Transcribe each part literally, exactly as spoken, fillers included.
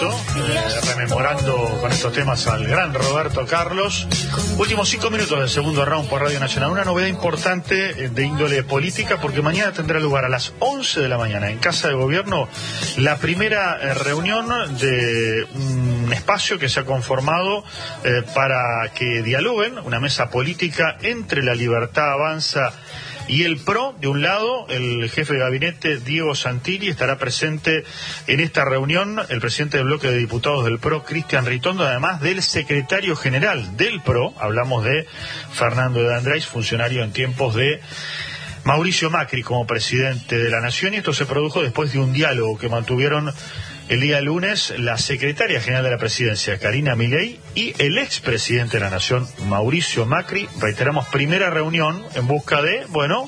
Eh, rememorando con estos temas al gran Roberto Carlos. Últimos cinco minutos del segundo round por Radio Nacional. Una novedad importante de índole política, porque mañana tendrá lugar a las once de la mañana en Casa de Gobierno la primera eh, reunión de un espacio que se ha conformado eh, para que dialoguen, una mesa política entre La Libertad Avanza y el P R O. De un lado, el jefe de gabinete, Diego Santilli, estará presente en esta reunión, el presidente del bloque de diputados del P R O, Cristian Ritondo, además del secretario general del P R O, hablamos de Fernando de Andrés, funcionario en tiempos de Mauricio Macri como presidente de la Nación, y esto se produjo después de un diálogo que mantuvieron el día lunes la secretaria general de la presidencia, Karina Milei, y el expresidente de la Nación, Mauricio Macri. Reiteramos, primera reunión en busca de, bueno,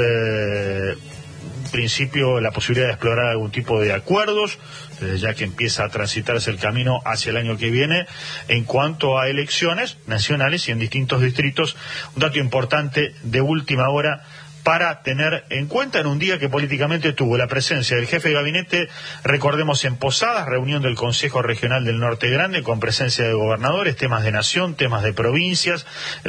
eh, en principio la posibilidad de explorar algún tipo de acuerdos, eh, ya que empieza a transitarse el camino hacia el año que viene en cuanto a elecciones nacionales y en distintos distritos. Un dato importante de última hora para tener en cuenta en un día que políticamente tuvo la presencia del jefe de gabinete, recordemos, en Posadas, reunión del Consejo Regional del Norte Grande con presencia de gobernadores, temas de nación, temas de provincias,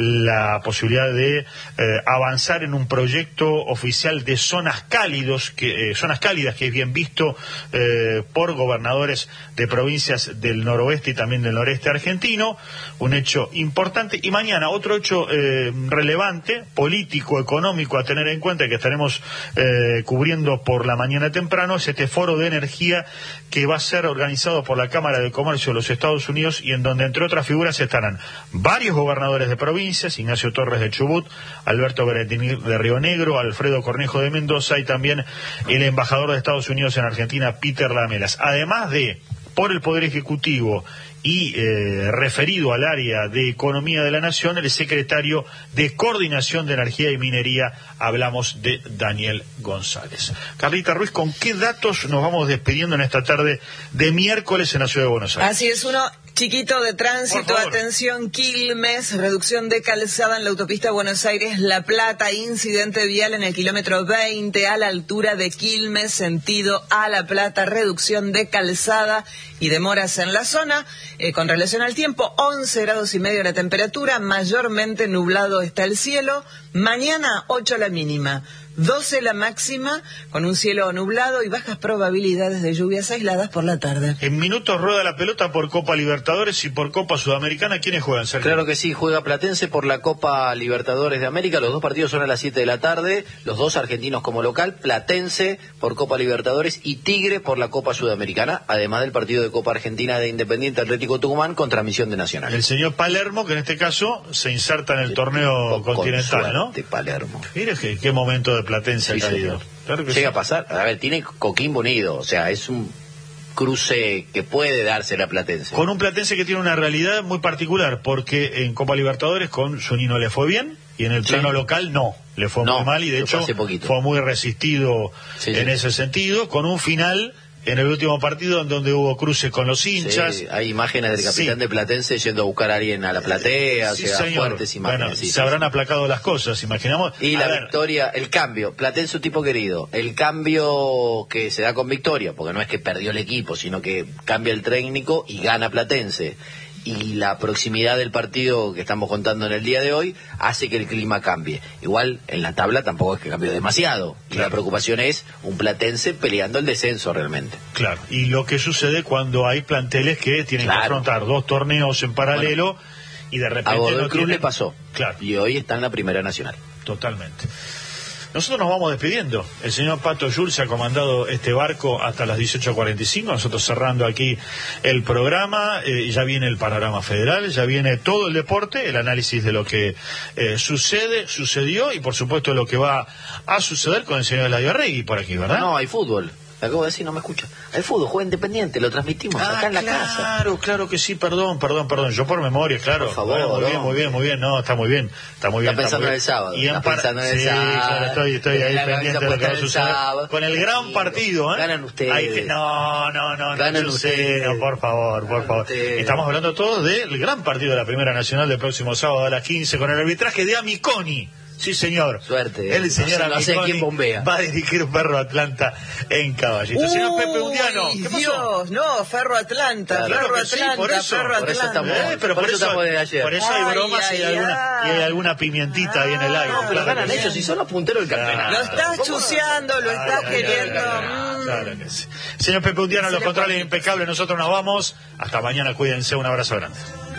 la posibilidad de eh, avanzar en un proyecto oficial de zonas cálidos, que, eh, zonas cálidas que es bien visto eh, por gobernadores de provincias del noroeste y también del noreste argentino, un hecho importante. Y mañana otro hecho eh, relevante, político, económico, a tener en cuenta, que estaremos eh, cubriendo por la mañana temprano, es este foro de energía que va a ser organizado por la Cámara de Comercio de los Estados Unidos, y en donde entre otras figuras estarán varios gobernadores de provincias, Ignacio Torres de Chubut, Alberto Beretini de Río Negro, Alfredo Cornejo de Mendoza, y también el embajador de Estados Unidos en Argentina, Peter Lamelas, además de, por el Poder Ejecutivo y eh, referido al área de Economía de la Nación, el secretario de Coordinación de Energía y Minería, hablamos de Daniel González. Carlita Ruiz, ¿con qué datos nos vamos despidiendo en esta tarde de miércoles en la Ciudad de Buenos Aires? Así es, uno chiquito de tránsito, atención, Quilmes, reducción de calzada en la autopista Buenos Aires-La Plata, incidente vial en el kilómetro veinte a la altura de Quilmes, sentido a La Plata, reducción de calzada y demoras en la zona. Eh, con relación al tiempo, once grados y medio la temperatura, mayormente nublado está el cielo, mañana ocho la mínima, doce la máxima, con un cielo nublado y bajas probabilidades de lluvias aisladas por la tarde. En minutos rueda la pelota por Copa Libertadores y por Copa Sudamericana. ¿Quiénes juegan, Sergio? Claro que sí, juega Platense por la Copa Libertadores de América. Los dos partidos son a las siete de la tarde, los dos argentinos como local, Platense por Copa Libertadores y Tigre por la Copa Sudamericana, además del partido de Copa Argentina de Independiente Atlético Tucumán contra Misión de Nacional. El señor Palermo, que en este caso se inserta en el torneo con continental, suerte, ¿no? Palermo. Mire qué, qué momento de Platense Sí, ha caído. Claro que Llega sí. a pasar, a ver, tiene Coquimbo unido, o sea, es un cruce que puede darse la Platense. Con un Platense que tiene una realidad muy particular, porque en Copa Libertadores con Zunino le fue bien, y en el plano sí. local no, le fue no, muy mal, y de hecho fue muy resistido sí, en sí. ese sentido, con un final en el último partido en donde hubo cruces con los hinchas. Sí, hay imágenes del capitán sí. de Platense yendo a buscar a alguien a la platea, sí, o sea, señor. fuertes imágenes. Bueno, sí, se sí, habrán sí. aplacado las cosas, imaginamos. Y a la ver. victoria, el cambio, Platense un tipo querido, el cambio que se da con victoria, porque no es que perdió el equipo, sino que cambia el técnico y gana Platense. Y la proximidad del partido que estamos contando en el día de hoy hace que el clima cambie. Igual en la tabla tampoco es que cambie demasiado. Y claro. la preocupación es un Platense peleando el descenso realmente. Claro, y lo que sucede cuando hay planteles que tienen claro. que afrontar dos torneos en paralelo, bueno, y de repente a Godoy no Cruz tienen... le pasó. Claro. Y hoy está en la Primera Nacional. Totalmente. Nosotros nos vamos despidiendo. El señor Pato Schulz ha comandado este barco hasta las dieciocho cuarenta y cinco. Nosotros cerrando aquí el programa. Eh, ya viene el panorama federal, ya viene todo el deporte, el análisis de lo que eh, sucede, sucedió y por supuesto lo que va a suceder con el señor Eladio Arregui por aquí, ¿verdad? No, hay fútbol. Acabo de decir, no me escucha. Hay fútbol, juega Independiente, lo transmitimos ah, acá en la claro, casa. Claro, claro que sí, perdón, perdón, perdón. Yo por memoria, claro. Por favor, bueno, muy no. bien, muy bien, muy bien. No, está muy bien, está muy bien. Está pensando muy bien. en el sábado. Y en está par... pensando en el sí, sábado. Claro, estoy, estoy ahí la pendiente de lo que va a suceder. Con el gran partido, ¿eh? Ganan ustedes. Ahí te... No, no, no. Ganan no, ustedes. Sé, no, por favor, por favor. Ustedes. Estamos hablando todos del gran partido de la Primera Nacional del próximo sábado a las quince con el arbitraje de Amiconi. Sí, señor. Suerte. El señor no sé, no sé quién bombea. Va a dirigir Ferro Atlanta en Caballito. Uy, señor Pepe Undiano, ¿qué pasó? Dios, no, Ferro Atlanta, Claro, Ferro que sí, Atlanta, por eso, Ferro por eso Atlanta. estamos- Eh, pero por por, eso eso, estamos de ayer. por eso hay Ay, bromas ay, y, hay alguna, ay. y hay alguna pimientita ahí en el aire. No, pero claro ganan que sí. ellos y son los punteros del campeonato. Lo estás ¿Cómo no? chuseando, lo estás Ay, ay, queriendo. ay, ay, mm. Claro que sí. Señor Pepe Undiano, los Decile controles Juanito. impecables, nosotros nos vamos. Hasta mañana, cuídense, un abrazo grande.